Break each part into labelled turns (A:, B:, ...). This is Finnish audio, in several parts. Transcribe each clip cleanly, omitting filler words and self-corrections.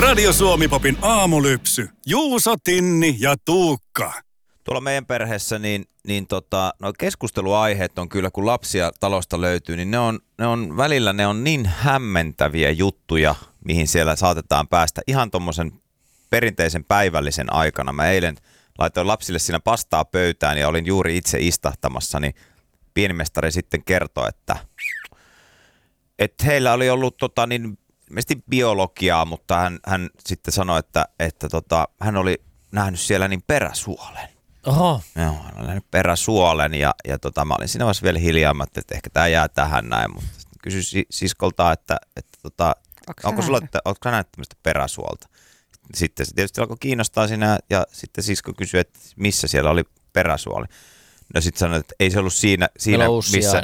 A: Radio Suomi-popin aamulypsy. Juuso, Tinni ja Tuukka.
B: Tuolla meidän perheessä no keskusteluaiheet on kyllä, kun lapsia talosta löytyy, niin ne on välillä niin hämmentäviä juttuja, mihin siellä saatetaan päästä ihan tommosen perinteisen päivällisen aikana. Mä eilen laitoin lapsille siinä pastaa pöytään ja olin juuri itse istahtamassa, niin pienimestari sitten kertoi, että heillä oli ollut ilmeisesti biologiaa, mutta hän sitten sanoi, että hän oli nähnyt siellä niin peräsuolen.
C: Oho.
B: Joo, hän oli nähnyt peräsuolen ja mä olin siinä vaiheessa vielä hiljaa, että ehkä tämä jää tähän näin, mutta kysyin siskolta, että ootko sä nähnyt tämmöistä peräsuolta? Sitten se tietysti alkoi kiinnostaa siinä ja sitten sisko kysyi, että missä siellä oli peräsuoli. No sitten sanoi, että ei se ollut siinä missä...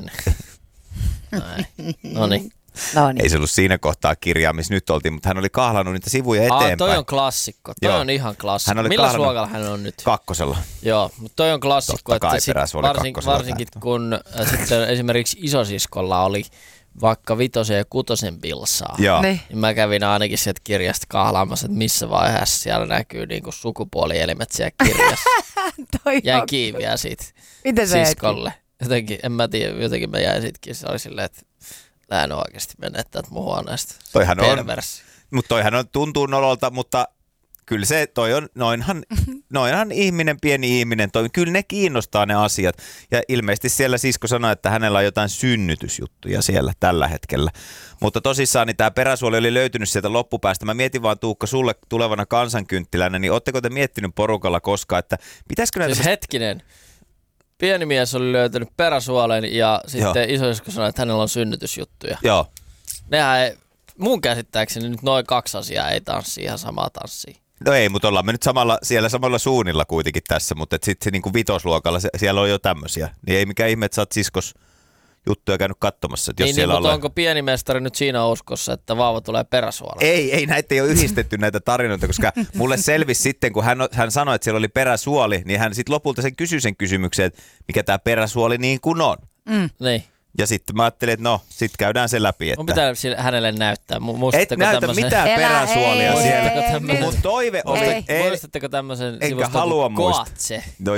C: Noniin.
B: Ei se ollut siinä kohtaa kirjaa, missä nyt oltiin, mutta hän oli kahlannut niitä sivuja eteenpäin.
C: Toi on klassikko. Toi on ihan klassikko. Millä luokalla hän on nyt?
B: 2.
C: Joo, mutta toi on klassikko,
B: että
C: varsinkin kun sitten esimerkiksi isosiskolla oli vaikka 5. ja 6. pilsaa. Niin mä kävin ainakin sieltä kirjasta kahlaamassa, että missä vaiheessa siellä näkyy niinku sukupuolielimet siellä kirjassa. Jäin kiinni siitä siskolle. Jotenkin, en mä tiedä, jotenkin mä jäin siitäkin. Se oli silleen, että mä en oikeasti menettänyt mun huoneesta.
B: Mutta toihan tuntuu nololta, mutta kyllä se, noinhan ihminen, pieni ihminen, kyllä ne kiinnostaa ne asiat. Ja ilmeisesti siellä sisko sanoi, että hänellä on jotain synnytysjuttuja siellä tällä hetkellä. Mutta tosissaan niin tämä peräsuoli oli löytynyt sieltä loppupäästä. Mä mietin vaan, Tuukka, sulle tulevana kansankynttilänä, niin ootteko te miettinyt porukalla koskaan, että pitäisikö näitä...
C: Siis hetkinen. Pieni mies oli löytänyt peräsuolen ja sitten isoisko sanoi, että hänellä on synnytysjuttuja.
B: Joo.
C: Nehän ei, mun käsittääkseni nyt noin 2 asiaa ei tanssi ihan samaa tanssia.
B: No ei, mutta ollaan me nyt siellä samalla suunnilla kuitenkin tässä, mutta sitten se niin kuin 5. luokalla siellä on jo tämmöisiä. Niin ei mikään ihme, että sä oot siskos juttuja käynyt katsomassa.
C: Mutta onko pienimestari nyt siinä uskossa, että vauva tulee peräsuolella?
B: Ei näitä ei ole yhdistetty näitä tarinoita, koska mulle selvisi sitten, kun hän sanoi, että siellä oli peräsuoli, niin hän sitten lopulta kysyi sen kysymyksen, että mikä tämä peräsuoli niin kuin on.
C: Niin.
B: Ja sitten mä ajattelin, että sitten käydään se läpi. Että...
C: Mun pitää hänelle näyttää.
B: Et näytä mitään peräsuolia siellä. Mun toive oli...
C: Muistatteko tämmöisen
B: sivuston kuin
C: Koatse?
B: No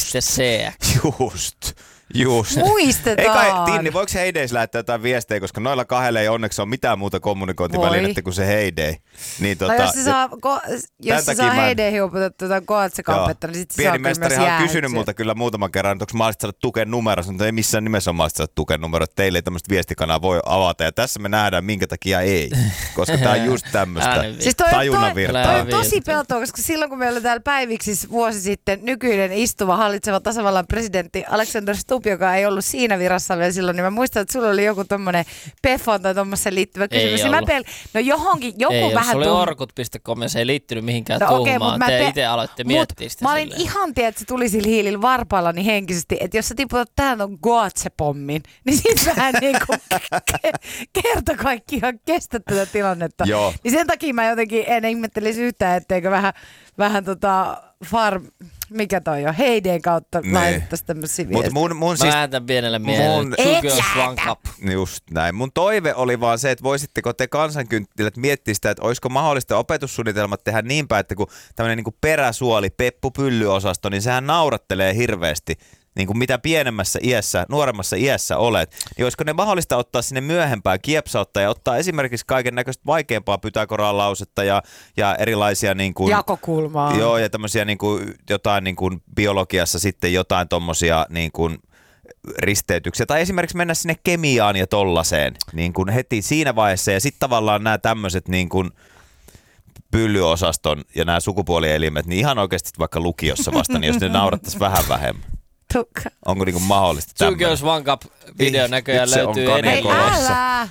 B: just.
D: Muistetaan.
B: Tinni, voiko Heideis lähettää jotain viestejä, koska noilla 2 ei onneksi ole mitään muuta kommunikointivälinettä kuin se Heidei. Niin,
D: jos se saa Heideihin upotettua jotain Koatse-kampetta, niin sitten se saa kyllä myös
B: Pienimestari on kysynyt multa kyllä muutaman kerran, että onko mahdollista saada tukeen numero. Sanoin, että ei missään nimessä ole mahdollista saada tukeen numero, että teille ei tämmöistä viestikanaa voi avata. Ja tässä me nähdään, minkä takia ei, koska tämä on just tämmöistä tajunnan virtaa.
D: Toi on tosi peltoa, koska silloin kun meillä oli täällä päiviksissä vuosi sitten nykyinen istuva hallitseva tasavallan presidentti Alexander Stubb, joka ei ollut siinä virassa vielä silloin, niin mä muistan, että sulla oli joku tommonen PEFON tai tommoseen liittyvä kysymys. No johonkin, joku
C: ei
D: vähän...
C: Se oli orkut.com ja se ei liittynyt mihinkään tuumaan. Te itse aloitte miettiä sitä.
D: Mä olin ihan tiedä, että se tuli sillä hiilillä varpaillani henkisesti, että jos sä tiputat tähän ton Goatse-pommin, niin sit vähän niinku kerta kaikkiaan kestä tätä tilannetta.
B: Joo.
D: Niin sen takia mä jotenkin en ihmettelisi yhtään, etteikö vähän mikä toi on, Heideen kautta laitettaisiin tämmöisiä viestiä.
C: Mä lähetän pienelle miehelle. Two girls, one cup.
B: Just näin. Mun toive oli vaan se, että voisitteko te kansankynttilät miettiä sitä, että olisiko mahdollista opetussuunnitelmat tehdä niin päin, että kun tämmöinen niin kuin peräsuoli, peppu-pyllyosasto, niin sehän naurattelee hirveästi. Niin kuin mitä pienemmässä iässä, nuoremmassa iässä olet, niin olisiko ne mahdollista ottaa sinne myöhempään kiepsautta ja ottaa esimerkiksi kaiken näköistä vaikeampaa Pythagoran lausetta ja erilaisia niin kuin,
D: jakokulmaa.
B: Joo, ja tämmöisiä niin kuin, jotain niin kuin biologiassa sitten jotain tommosia niin kuin risteytyksiä. Tai esimerkiksi mennä sinne kemiaan ja tollaseen niin kuin heti siinä vaiheessa. Ja sitten tavallaan nämä tämmöiset niin kuin pyllyosaston ja nämä sukupuolielimet, niin ihan oikeasti vaikka lukiossa vasta, niin jos ne naurattaisiin vähän vähemmän. Onko niinku mahdollista
C: tämmöinen? Two Girls One Cup -video näköjään löytyy
D: älä!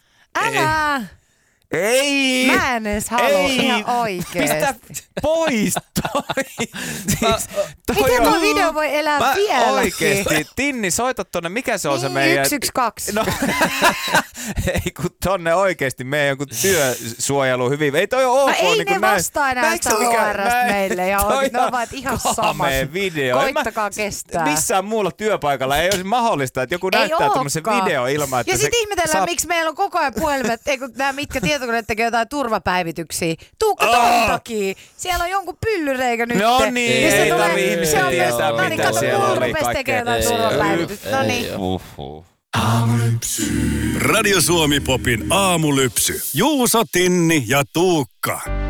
B: Ei!
D: Mä en edes halua ihan oikeesti.
B: Pistä pois toi!
D: Miten tuo video voi elää vieläkin?
B: Oikeesti. Tinni, soita tonne. Mikä se on se meidän...
D: 112.
B: No, ei kun tonne oikeesti meidän joku työsuojelu hyvin. Ei toi oo ok.
D: Ei ne vastaa enää sitä HR:stä meille. Ja ne on vaan ihan samat.
B: Video.
D: Koittakaa kestää.
B: Missään muulla työpaikalla ei olisi mahdollista, että joku näyttää tommosen video ilman, että
D: ja sit ihmetellään, miksi meillä on koko ajan puhelimet, ei kun nää mitkä tietokoneet tekee jotain turvapäivityksiä. Tuukka ton takia. Siellä on jonkun pyllyreikä nyt.
B: No niin, ei tarvitse ihmisten tietää, mitä siellä oli
D: kaikkea. Jotain turvapäivityksiä. No niin.
A: Radio Suomi Popin aamulypsy. Juuso, Tinni ja Tuukka.